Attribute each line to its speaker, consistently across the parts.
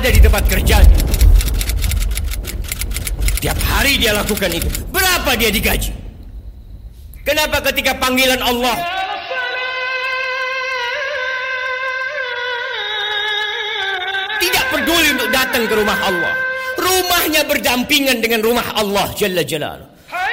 Speaker 1: ada di tempat kerjanya. Tiap hari dia lakukan itu. Berapa dia digaji? Kenapa ketika panggilan Allah tidak peduli untuk datang ke rumah Allah? Rumahnya berdampingan dengan rumah Allah Jalla Jalaluh.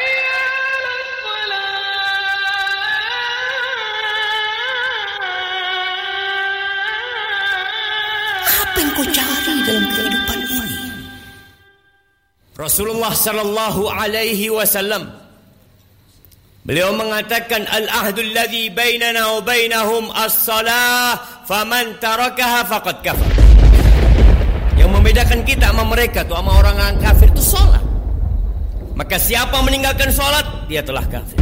Speaker 1: Apa yang kau cari dalam kehidupan ini? Rasulullah sallallahu alaihi wasallam beliau mengatakan al-ahdul ladzi bainana wa bainahum as-salah faman tarakaha faqad kafar. Yang membedakan kita sama mereka tuh sama orang kafir itu salat. Maka siapa meninggalkan salat dia telah kafir.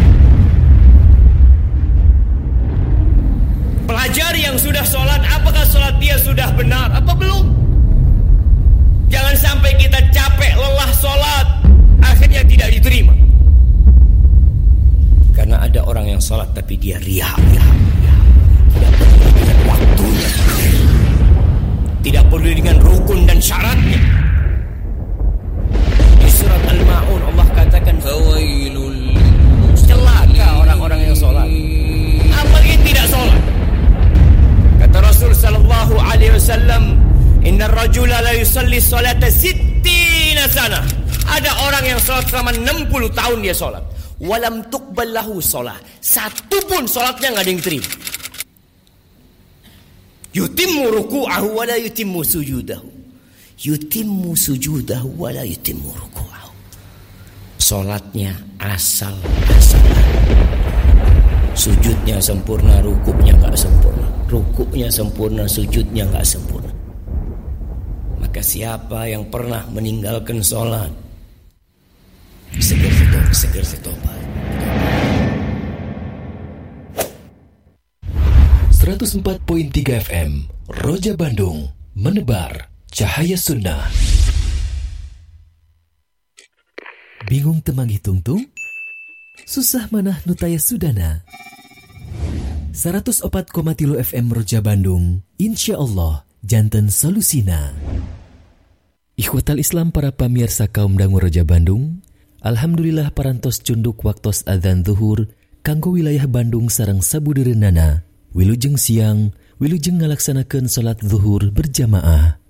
Speaker 1: Pelajari yang sudah salat, apakah salat dia sudah benar apa belum? Jangan sampai kita capek lelah salat akhirnya tidak diterima. Karena ada orang yang salat tapi dia riya. Tidak peduli dengan waktunya. Tidak peduli dengan rukun dan syaratnya. Di surat Al-Ma'un Allah katakan fawailul, celaka orang-orang yang salat. Apalagi tidak salat. Kata Rasul sallallahu alaihi wasallam, innar rajula la yusalli salata 60 sana. Ada orang yang salat selama 60 tahun dia salat. Walam tuqbal lahu salat. Satu pun salatnya enggak ada yang diterima. Yutimmu ruku'ahu wa la yutimmu sujudahu. Yutimmu sujudahu wa la yutimmu ruku'ahu. Salatnya asal-asalan. Sujudnya sempurna, rukuknya enggak sempurna. Rukuknya sempurna, sujudnya enggak sempurna. Maka siapa yang pernah meninggalkan sholat, segera tobat.
Speaker 2: 104.3 FM Roja Bandung, menebar cahaya sunnah. Bingung temanggi tungtung? Susah manah nutaya sudana. 104,3 FM Roja Bandung, insya Allah janten solusina. Ikhwatal Islam para pamirsa kaum dangu Roja Bandung, alhamdulillah parantos cunduk waktos adzan zuhur kanggo wilayah Bandung sareng sabudereunana wilujeng siang wilujeng ngalaksanakeun salat zuhur berjamaah.